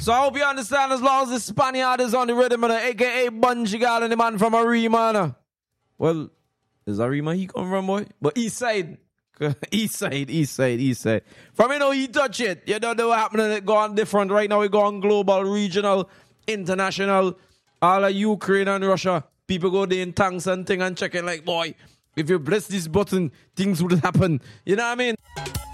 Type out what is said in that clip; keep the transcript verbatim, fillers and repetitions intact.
So I hope you understand as long as the Spaniard is on the rhythm of the A K A Bunji Gal and the man from Arima. No? Well, is Arima he come from, boy? But east side. East side, east side, east side. From you know he touch it. You don't know what happening. It go on different. Right now we go on global, regional, international. All of Ukraine and Russia. People go there in tanks and thing and checking like, boy, if you press this button, things would happen. You know what I mean?